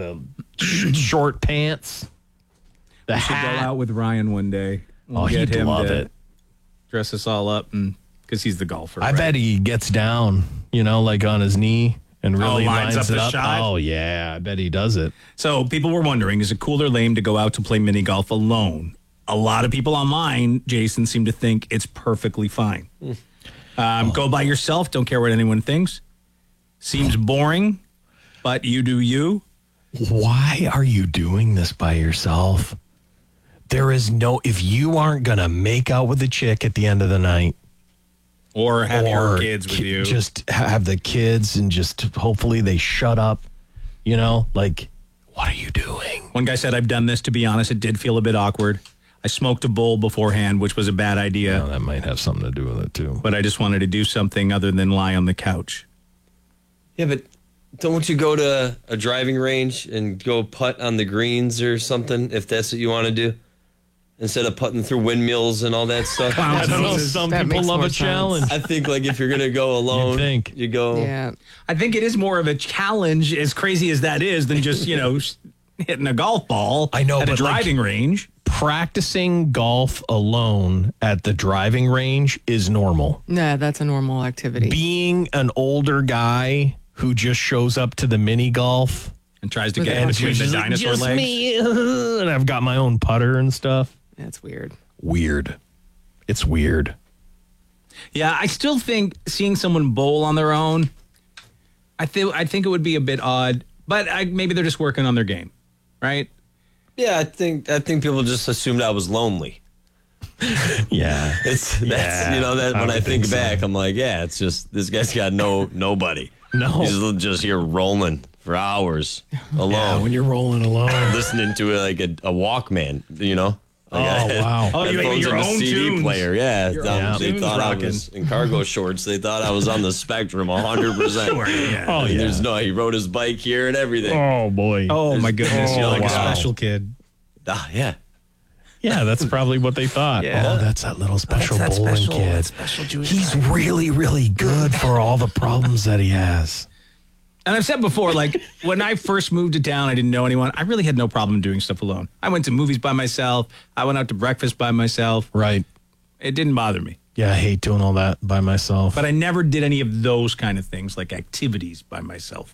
S2: short pants, the
S1: We should go
S2: hat.
S1: out with Ryan one day. We'll
S2: He'd
S1: get him
S2: love
S1: to
S2: it.
S1: dress us all up, and because he's the golfer.
S2: I
S1: right?
S2: bet he gets down, like on his knee and really
S1: lines
S2: lines
S1: up
S2: it
S1: the
S2: up.
S1: shot?
S2: Oh yeah, I bet he does it.
S1: So people were wondering, is it cool or lame to go out to play mini golf alone? A lot of people online, Jason, seem to think it's perfectly fine. Go by yourself. Don't care what anyone thinks. Seems boring, but you do you.
S2: Why are you doing this by yourself? There is if you aren't going to make out with the chick at the end of the night,
S1: Or have your
S2: or
S1: kids with you.
S2: just have the kids and just hopefully they shut up, like, what are you doing?
S1: One guy said, I've done this. To be honest, it did feel a bit awkward. I smoked a bowl beforehand, which was a bad idea,
S2: That might have something to do with it too.
S1: but I just wanted to do something other than lie on the couch.
S3: Yeah, but don't you go to a driving range and go putt on the greens or something if that's what you want to do? Instead of putting through windmills and all that stuff.
S2: I don't know. Some
S4: That
S2: people
S4: makes
S2: love
S4: more
S2: a
S4: sense.
S2: challenge.
S3: I think like if you're gonna go alone,
S2: think.
S3: you go.
S4: Yeah.
S1: I think it is more of a challenge, as crazy as that is, than just, hitting a golf ball
S2: I know,
S1: at a
S2: but, like,
S1: driving range.
S2: Practicing golf alone at the driving range is normal.
S4: Yeah, that's a normal activity.
S2: Being an older guy who just shows up to the mini golf
S1: And tries to get
S4: And
S1: in between
S2: which
S1: the
S2: is like,
S1: dinosaur
S2: just
S1: legs.
S2: me, and I've got my own putter and stuff.
S4: That's weird.
S2: Weird. It's weird.
S1: Yeah, I still think seeing someone bowl on their own, I think it would be a bit odd, but maybe they're just working on their game, right?
S3: Yeah, I think people just assumed I was lonely.
S2: Yeah.
S3: That's
S2: Yeah,
S3: that
S2: I
S3: when I
S2: would
S3: think
S2: think so.
S3: back, I'm like, yeah, it's just this guy's got nobody.
S2: No.
S3: He's just here rolling for hours alone,
S2: Yeah, when you're rolling alone.
S3: listening to it like a Walkman,
S2: Oh, wow.
S1: Oh, you
S3: Headphones
S1: your
S3: and a
S1: own
S3: CD
S1: tunes.
S3: player. Yeah,
S1: own
S3: they
S1: tunes
S3: thought I
S1: rocking.
S3: was in cargo shorts. They thought I was on the spectrum 100%.
S1: Yeah.
S2: Oh, yeah.
S3: There's he rode his bike here and everything.
S2: Oh, boy.
S1: Oh my goodness, you're like
S2: wow.
S1: a special kid.
S3: Ah, yeah.
S2: Yeah, that's probably what they thought.
S1: Yeah.
S2: Oh, that's that little special
S1: That's that
S2: bowling
S1: special-
S2: kid.
S1: that special Jewish
S2: He's really, really good for all the problems that he has.
S1: And I've said before, like when I first moved to town, I didn't know anyone. I really had no problem doing stuff alone. I went to movies by myself. I went out to breakfast by myself.
S2: Right.
S1: It didn't bother me.
S2: Yeah, I hate doing all that by myself.
S1: But I never did any of those kind of things, like activities by myself.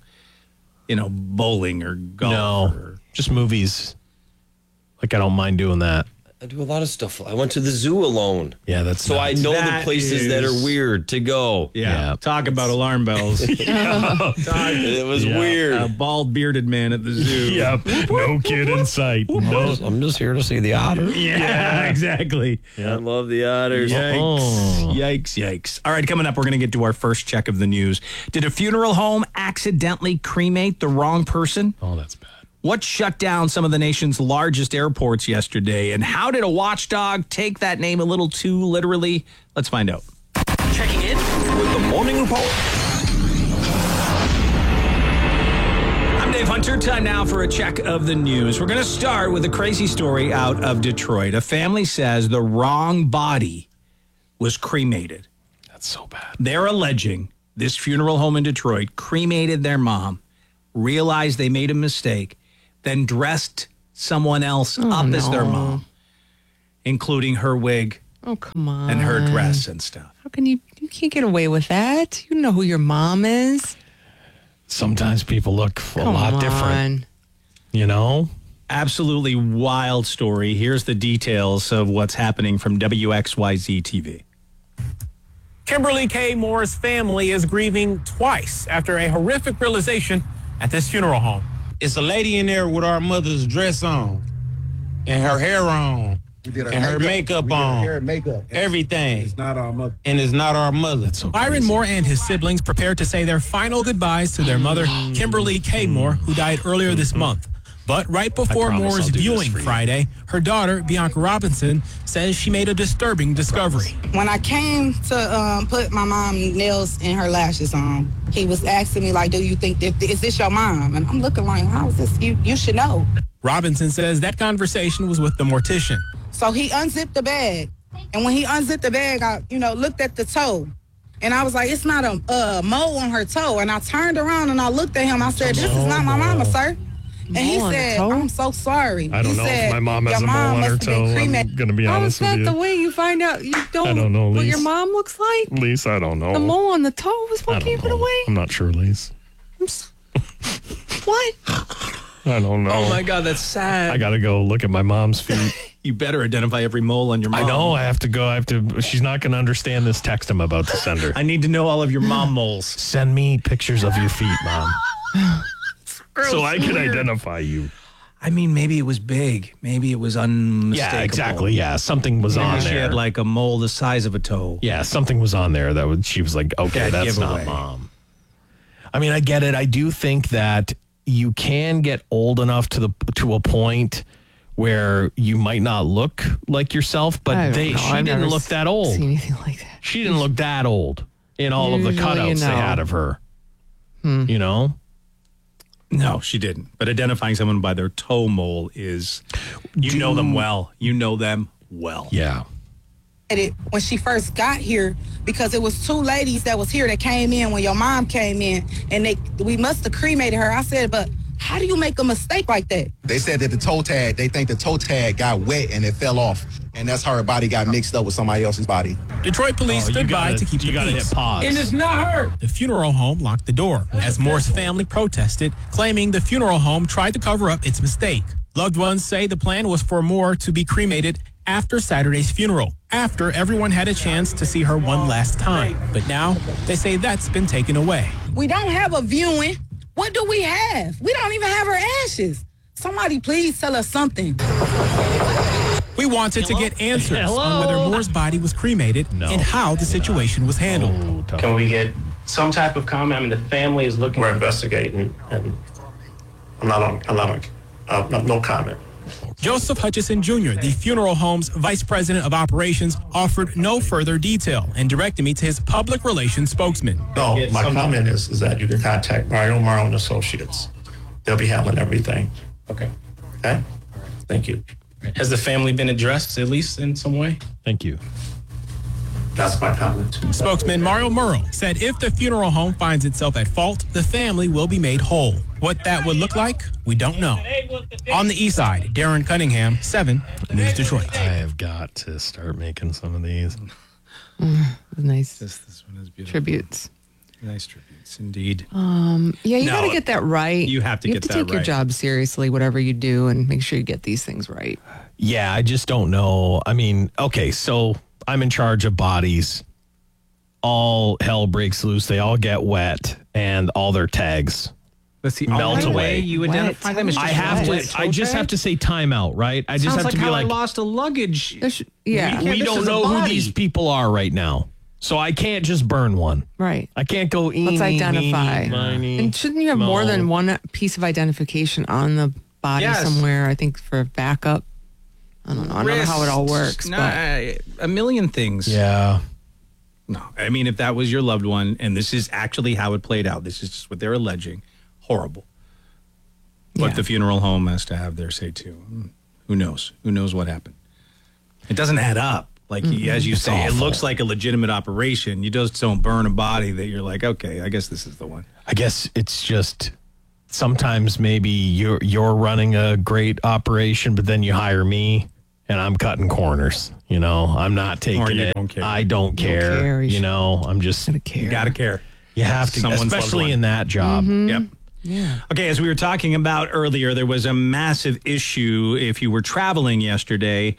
S1: Bowling or golf.
S2: no,
S1: Or,
S2: just movies. Like, I don't mind doing that.
S3: I do a lot of stuff. I went to the zoo alone.
S2: Yeah, that's
S3: so I know
S1: That
S3: the places that
S1: is-
S3: are weird to go.
S1: Yeah. Talk about alarm bells.
S3: It was weird.
S1: A bald bearded man at the zoo.
S2: Yep. No kid in sight. No.
S3: I'm just here to see the otter.
S1: Yeah, exactly.
S3: I love the otters.
S1: Yikes.
S2: Oh.
S1: Yikes. All right, coming up, we're going to get to our first check of the news. Did a funeral home accidentally cremate the wrong person?
S2: Oh, that's bad.
S1: What shut down some of the nation's largest airports yesterday? And how did a watchdog take that name a little too literally? Let's find out.
S8: Checking in with the Morning Report.
S1: I'm Dave Hunter. Time now for a check of the news. We're going to start with a crazy story out of Detroit. A family says the wrong body was cremated.
S2: That's so bad.
S1: They're alleging this funeral home in Detroit cremated their mom, realized they made a mistake, then dressed someone else up as their mom, including her wig
S4: Oh, come on.
S1: and her dress and stuff.
S4: How can you can't get away with that? You know who your mom is.
S2: Sometimes people look a
S4: Come
S2: lot
S4: on.
S2: different, you know?
S1: Absolutely wild story. Here's the details of what's happening from WXYZ TV.
S9: Kimberly K. Moore's family is grieving twice after a horrific realization at this funeral home.
S10: It's a lady in there with our mother's dress on and her hair on and her makeup on. Everything. It's not our mother. And it's not our mother.
S9: Byron Moore and his siblings prepared to say their final goodbyes to their mother, Kimberly K. Moore, who died earlier this month. But right before Moore's viewing Friday, her daughter, Bianca Robinson, says she made a disturbing discovery.
S11: When I came to put my mom nails and her lashes on, he was asking me, like, do you think, is this your mom? And I'm looking like, how is this? You should know.
S9: Robinson says that conversation was with the mortician.
S11: So he unzipped the bag. And when he unzipped the bag, I, looked at the toe. And I was like, it's not a mole on her toe. And I turned around and I looked at him. I said, this is not my mama, sir. And he said, I'm so sorry.
S2: I don't know if my mom has a mole on her toe. I'm going to be
S4: How
S2: honest
S4: is that
S2: with you.
S4: the way you find out? You don't,
S2: I don't know,
S4: what
S2: Lise.
S4: your mom looks like?
S2: Lise, I don't know.
S4: The mole on the toe was what gave it away?
S2: I'm not sure, Lise.
S4: What?
S2: I don't know.
S1: Oh my God, that's sad.
S2: I got to go look at my mom's feet.
S1: You better identify every mole on your mom.
S2: I know. I have to go. She's not going to understand this text I'm about to send her.
S1: I need to know all of your mom moles.
S2: Send me pictures of your feet, Mom. So I can identify you.
S1: I mean, maybe it was big. Maybe it was unmistakable.
S2: Yeah, exactly. Yeah, something was on
S1: Maybe
S2: there.
S1: she had like a mole the size of a toe.
S2: Yeah, something was on there she was like, okay,
S1: That
S2: that's
S1: giveaway.
S2: not Mom. I mean, I get it. I do think that you can get old enough to a point where you might not look like yourself,
S4: I
S2: but
S4: don't know.
S2: she
S4: I've
S2: didn't
S4: never
S2: look that old.
S4: seen anything like that.
S2: She didn't look that old in all of the
S4: Usually,
S2: cutouts they
S4: you know.
S2: had of her. You know?
S1: No, she didn't. But identifying someone by their toe mole is, you know them well. You know them well.
S2: Yeah.
S11: It when she first got here, because it was two ladies that was here that came in when your mom came in, and we must have cremated her. I said, but how do you make a mistake like that?
S12: They said that they think the toe tag got wet and it fell off. And that's how her body got mixed up with somebody else's body.
S9: Detroit police stood by to keep the
S2: gotta
S9: peace.
S2: hit pause.
S9: And it's not her. The funeral home locked the door as Moore's family protested, claiming the funeral home tried to cover up its mistake. Loved ones say the plan was for Moore to be cremated after Saturday's funeral, after everyone had a chance to see her one last time. But now they say that's been taken away.
S11: We don't have a viewing. What do we have? We don't even have her ashes. Somebody please tell us something.
S9: We wanted to get answers on whether Moore's body was cremated and how the situation was handled.
S13: Can we get some type of comment? I mean, the family is looking. We're investigating, and no comment.
S9: Joseph Hutchison Jr., the funeral home's vice president of operations, offered no further detail and directed me to his public relations spokesman.
S13: No, my comment is that you can contact Mario Morrow and Associates. They'll be handling everything. Okay. Thank you. Has the family been addressed, at least in some way?
S2: Thank you.
S13: That's my comment.
S9: Spokesman Mario Murrow said if the funeral home finds itself at fault, the family will be made whole. What that would look like, we don't know. On the east side, Darren Cunningham, 7 News Detroit.
S2: I have got to start making some of these.
S4: Nice
S1: This one is beautiful.
S4: tributes.
S1: Nice tributes, indeed.
S4: Yeah, you
S1: No,
S4: got to get that right.
S1: you have to get that
S4: take your
S1: right.
S4: job seriously, whatever you do, and make sure you get these things right.
S2: Yeah, I just don't know. I mean, okay, so I'm in charge of bodies. All hell breaks loose. They all get wet, and all their tags
S1: That's the
S2: melt
S1: only
S2: away.
S1: way you identify them is just
S2: I have
S1: wet.
S2: to. I just have to say timeout, right? I just
S1: Sounds
S2: have
S1: like
S2: to be
S1: how
S2: like,
S1: I lost a luggage.
S4: Yeah.
S2: we
S1: this
S2: don't
S1: is a
S2: know who
S1: body.
S2: these people are right now, so I can't just burn one.
S4: Right.
S2: I can't go.
S4: Let's identify.
S2: Meeny,
S4: And shouldn't you have more
S2: mo.
S4: than one piece of identification on the body
S1: Yes.
S4: somewhere? I think for backup. I don't know. I don't know how it all works.
S1: No,
S4: but
S1: a million things.
S2: Yeah.
S1: No, I mean, if that was your loved one, and this is actually how it played out, this is just what they're alleging. Horrible. But
S4: Yeah.
S1: the funeral home has to have their say too. Who knows? Who knows what happened? It doesn't add up. Like, as you say, it looks like a legitimate operation. You just don't burn a body that you're like, okay, I guess this is the one.
S2: I guess it's just sometimes maybe you're running a great operation, but then you hire me and I'm cutting corners. You know, I'm not taking
S1: you
S2: it.
S1: don't care.
S2: I don't care.
S4: care.
S2: You know, I'm just.
S1: You got to care.
S2: You have to,
S1: Someone's loved
S2: especially
S1: one.
S2: in that job.
S1: Yep.
S4: yeah.
S1: Okay, as we were talking about earlier, there was a massive issue if you were traveling yesterday.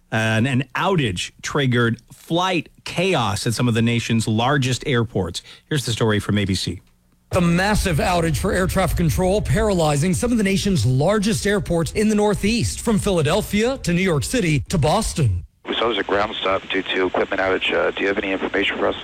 S1: An outage triggered flight chaos at some of the nation's largest airports. Here's the story from ABC.
S14: A massive outage for air traffic control paralyzing some of the nation's largest airports in the Northeast, from Philadelphia to New York City to Boston.
S15: We saw there's a ground stop due to equipment outage. Do you have any information for us?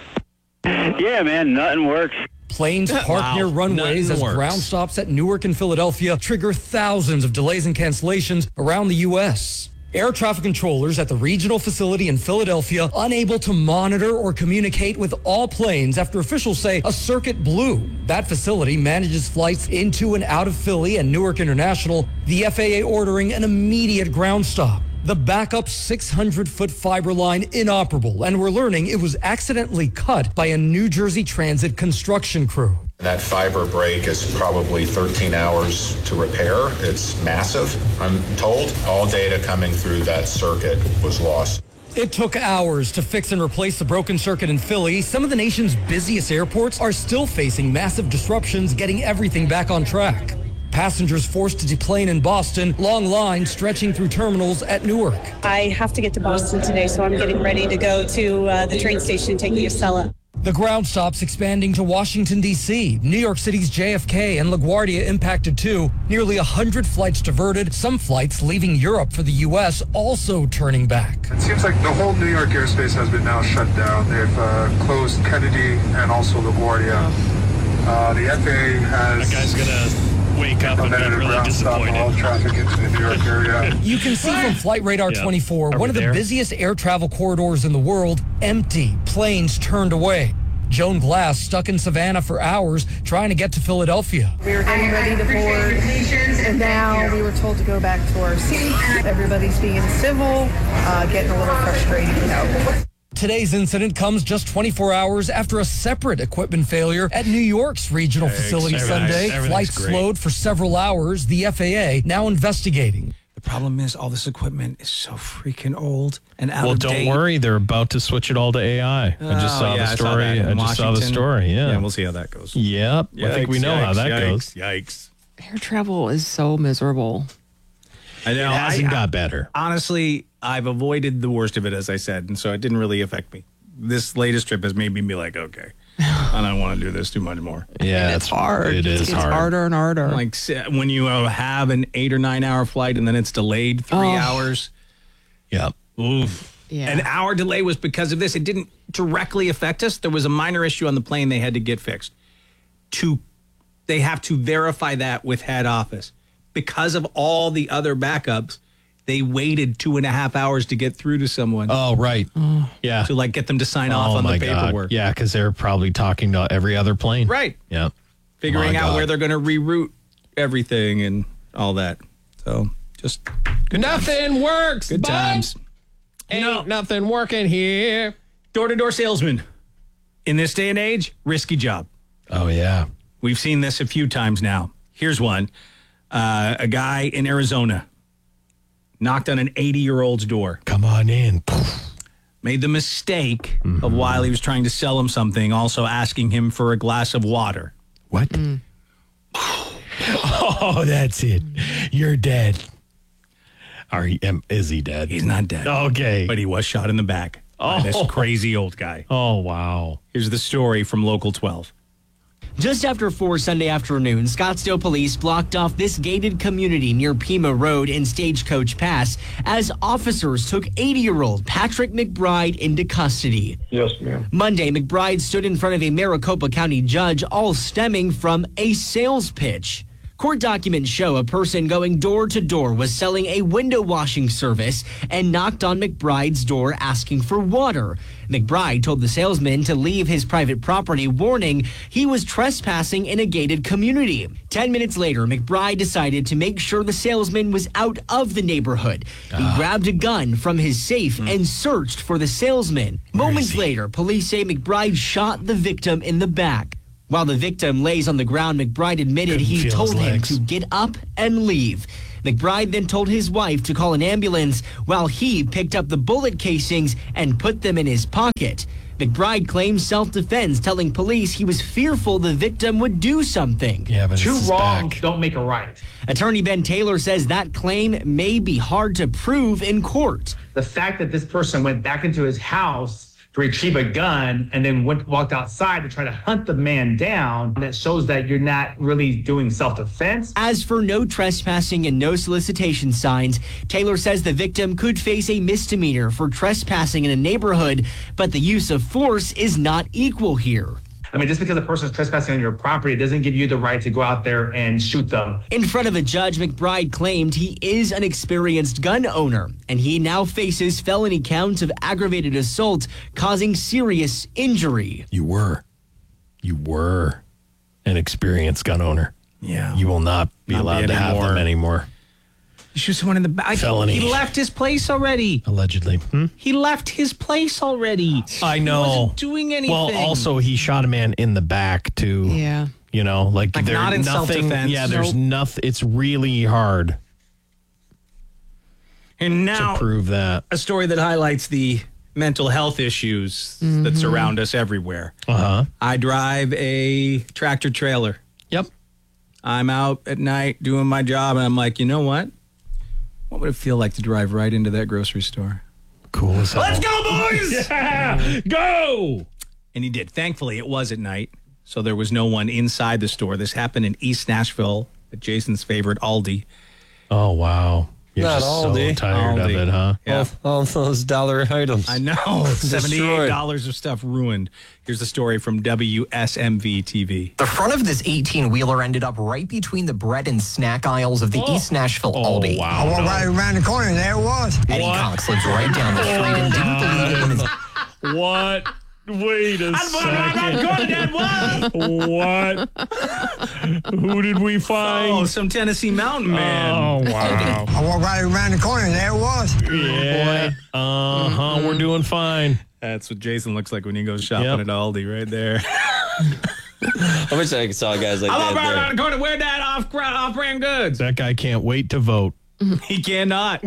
S16: Yeah, man, nothing works.
S14: Planes parked near runways
S2: nothing
S14: as
S2: works.
S14: ground stops at Newark and Philadelphia trigger thousands of delays and cancellations around the U.S. Air traffic controllers at the regional facility in Philadelphia unable to monitor or communicate with all planes after officials say a circuit blew. That facility manages flights into and out of Philly and Newark International, the FAA ordering an immediate ground stop. The backup 600-foot fiber line inoperable, and we're learning it was accidentally cut by a New Jersey Transit construction crew.
S17: That fiber break is probably 13 hours to repair. It's massive, I'm told. All data coming through that circuit was lost.
S14: It took hours to fix and replace the broken circuit in Philly. Some of the nation's busiest airports are still facing massive disruptions getting everything back on track. Passengers forced to deplane in Boston, long lines stretching through terminals at Newark.
S18: I have to get to Boston today, so I'm getting ready to go to the train station, take the Acela.
S14: The ground stops expanding to Washington, D.C. New York City's JFK and LaGuardia impacted too. Nearly 100 flights diverted, some flights leaving Europe for the U.S. also turning back.
S19: It seems like the whole New York airspace has been now shut down. They've closed Kennedy and also LaGuardia. The FAA has...
S2: That guy's going to wake up and be really disappointed.
S19: All traffic into the New York area.
S14: You can see from Flight Radar 24, one of the busiest air travel corridors in the world, empty, planes turned away. Joan Glass stuck in Savannah for hours trying to get to Philadelphia.
S20: We were getting ready to board, and now we were told to go back to our seats. Everybody's being civil, getting a little frustrated, you know.
S14: Today's incident comes just 24 hours after a separate equipment failure at New York's regional facility Sunday. Flights slowed for several hours. The FAA now investigating.
S1: The problem is all this equipment is so freaking old and out
S2: Well,
S1: of
S2: don't
S1: date.
S2: worry. They're about to switch it all to AI. I just saw the story. I just saw the story. Yeah.
S1: Yeah, we'll see how that goes.
S2: Yep. I think we know how that goes.
S1: Yikes.
S4: Air travel is so miserable.
S1: I know.
S2: It hasn't got better.
S1: Honestly, I've avoided the worst of it, as I said, and so it didn't really affect me. This latest trip has made me be like, okay, I don't want to do this too much more.
S2: Yeah,
S4: it's hard.
S2: It is
S4: It's
S2: hard.
S4: harder and harder.
S1: Like when you have an 8 or 9 hour flight and then it's delayed 3 hours.
S2: Yep.
S1: Oof.
S4: Yeah.
S1: An hour delay was because of this. It didn't directly affect us. There was a minor issue on the plane they had to get fixed. They have to verify that with head office. Because of all the other backups, they waited 2.5 hours to get through to someone.
S2: Oh, right. Yeah.
S1: To like get them to sign off on the paperwork.
S2: God. Yeah, because they're probably talking to every other plane.
S1: Right.
S2: Yep.
S1: Figuring
S2: My
S1: out
S2: God.
S1: where they're going to reroute everything and all that. So just
S2: Nothing works.
S1: good
S2: bud.
S1: times.
S2: Ain't nothing working here.
S1: Door-to-door salesman. In this day and age, risky job.
S2: Oh, yeah.
S1: We've seen this a few times now. Here's one. A guy in Arizona knocked on an 80-year-old's door.
S2: Come on in.
S1: made the mistake of while he was trying to sell him something, also asking him for a glass of water.
S2: What? Oh, that's it. You're dead. Is he dead?
S1: He's not dead.
S2: Okay.
S1: But he was shot in the back by this crazy old guy.
S2: Oh, wow.
S1: Here's the story from Local 12.
S21: Just after 4 Sunday afternoon, Scottsdale police blocked off this gated community near Pima Road and Stagecoach Pass as officers took 80-year-old Patrick McBride into custody.
S19: Yes, ma'am.
S21: Monday, McBride stood in front of a Maricopa County judge, all stemming from a sales pitch. Court documents show a person going door to door was selling a window washing service and knocked on McBride's door asking for water. McBride told the salesman to leave his private property, warning he was trespassing in a gated community. 10 minutes later, McBride decided to make sure the salesman was out of the neighborhood. He grabbed a gun from his safe and searched for the salesman. Moments later, police say McBride shot the victim in the back. While the victim lays on the ground, McBride admitted he told him to get up and leave. McBride then told his wife to call an ambulance while he picked up the bullet casings and put them in his pocket. McBride claims self-defense, telling police he was fearful the victim would do something.
S2: Yeah, but
S22: two wrongs don't make a right.
S21: Attorney Ben Taylor says that claim may be hard to prove in court.
S22: The fact that this person went back into his house to retrieve a gun and then walked outside to try to hunt the man down, that shows that you're not really doing self-defense.
S21: As for no trespassing and no solicitation signs, Taylor says the victim could face a misdemeanor for trespassing in a neighborhood, but the use of force is not equal here.
S22: I mean, just because a person is trespassing on your property, it doesn't give you the right to go out there and shoot them.
S21: In front of a judge, McBride claimed he is an experienced gun owner, and he now faces felony counts of aggravated assault causing serious injury.
S2: You were an experienced gun owner.
S1: Yeah.
S2: You will not be allowed to have them anymore.
S1: You shoot someone in the back.
S2: Felony.
S1: He left his place already.
S2: Allegedly.
S1: He left his place already.
S2: I know.
S1: He wasn't doing anything.
S2: Well, also, he shot a man in the back, too.
S4: Yeah.
S2: You know, like there's
S1: not in
S2: nothing.
S1: self-defense.
S2: Yeah, there's nothing. It's really hard
S1: and now
S2: to prove that.
S1: A story that highlights the mental health issues that surround us everywhere. I drive a tractor trailer.
S2: Yep.
S1: I'm out at night doing my job, and I'm like, you know what? What would it feel like to drive right into that grocery store?
S2: Cool as hell.
S1: Let's go, boys!
S2: Yeah, go!
S1: And he did. Thankfully, it was at night, so there was no one inside the store. This happened in East Nashville at Jason's favorite Aldi.
S2: Oh, wow. You're
S3: Not
S2: just
S3: Aldi.
S2: so tired of it, huh?
S1: Yeah.
S3: All those dollar items.
S1: I know. $78 of stuff ruined. Here's the story from WSMV TV.
S23: The front of this 18-wheeler ended up right between the bread and snack aisles of the East Nashville Aldi.
S24: Wow. I walked right around the corner and there it was.
S23: Eddie Cox lives right down the street and didn't believe it when his...
S2: What? Wait a second. What? Who did we find?
S1: Oh, some Tennessee Mountain Man.
S2: Oh, wow.
S24: I walked right around the corner and there it was.
S2: Yeah. We're doing fine.
S1: That's what Jason looks like when he goes shopping at Aldi right there.
S3: I wish I saw guys like that.
S1: right around the corner. Where that off-brand goods?
S2: That guy can't wait to vote.
S1: He cannot.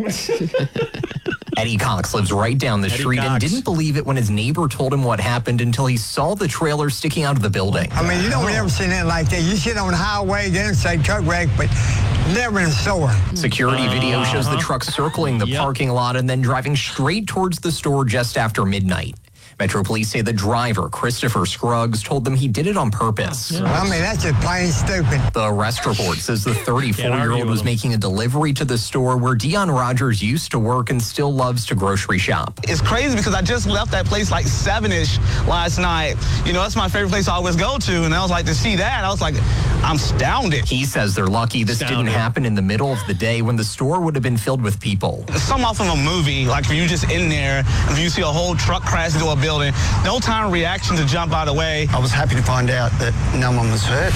S23: Eddie Cox lives right down the street and didn't believe it when his neighbor told him what happened until he saw the trailer sticking out of the building.
S24: I mean, you don't ever see that like that. You sit on the highway, the interstate, truck wreck, but never in a store.
S23: Security video shows the truck circling the parking lot and then driving straight towards the store just after midnight. Metro Police say the driver, Christopher Scruggs, told them he did it on purpose.
S24: I mean, that's just plain stupid.
S23: The arrest report says the 34-year-old was making a delivery to the store where Dion Rogers used to work and still loves to grocery shop.
S25: It's crazy because I just left that place like 7-ish last night. You know, that's my favorite place I always go to. And I was like, to see that, I was like, I'm astounded.
S23: He says they're lucky this didn't happen in the middle of the day when the store would have been filled with people.
S25: Some off of a movie, like when you just in there, and you see a whole truck crash into a building, no time reaction to jump out of the way.
S24: I was happy to find out that no one was hurt.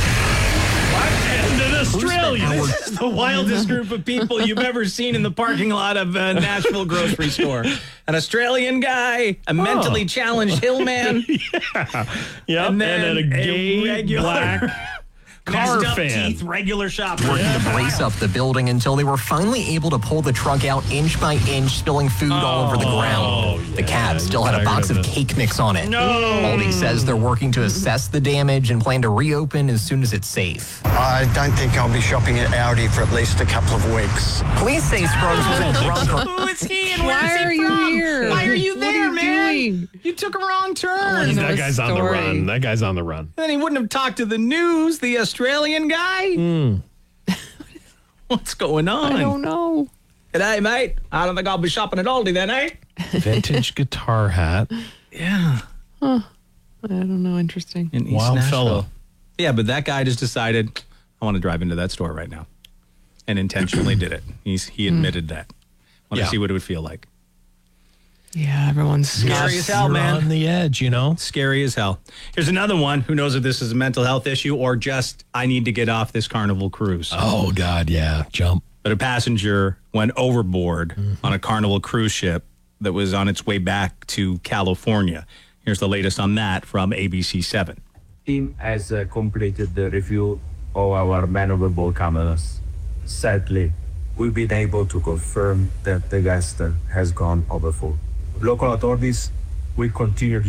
S1: An Australian. This is the wildest group of people you've ever seen in the parking lot of a Nashville grocery store. An Australian guy, a mentally challenged hillman.
S2: Yep.
S1: And then
S2: a gay black car
S1: messed up
S2: fan.
S1: teeth, regular shopper.
S23: Working to brace up the building until they were finally able to pull the truck out inch by inch, spilling food all over the ground. The cab still had a box of cake mix on it.
S1: No.
S23: Aldi says they're working to assess the damage and plan to reopen as soon as it's safe.
S24: I don't think I'll be shopping at Aldi for at least a couple of weeks.
S23: Police say Scruggs was a drunk.
S1: Who is he and where
S4: Why
S1: is
S4: are
S1: he
S4: you
S1: from?
S4: here?
S1: Why are you
S4: What
S1: there,
S4: are you
S1: man?
S4: doing?
S1: You took a wrong turn.
S4: know
S2: That
S4: a
S2: guy's on the
S4: story.
S2: run. That guy's on the run.
S1: And then he wouldn't have talked to the news, the Australian guy. What's going on?
S4: I don't know.
S1: G'day, mate. I don't think I'll be shopping at Aldi then, eh?
S2: Vintage guitar hat.
S1: Yeah.
S4: Huh. I don't know. Interesting.
S1: In East
S2: Wild
S1: Nashville.
S2: fellow.
S1: Yeah, but that guy just decided, I want to drive into that store right now. And intentionally did it. He admitted that. Want to
S2: Yeah.
S1: see what it would feel like.
S4: Yeah, everyone's
S1: Scary as hell,
S2: You're
S1: man.
S2: on the edge, you know?
S1: Scary as hell. Here's another one. Who knows if this is a mental health issue or just I need to get off this Carnival cruise.
S2: Oh, God, yeah. Jump.
S1: But a passenger went overboard on a Carnival cruise ship that was on its way back to California. Here's the latest on that from ABC7.
S5: Team has completed the review of our maneuverable cameras. Sadly, we've been able to confirm that the guest has gone overboard. Local authorities will continue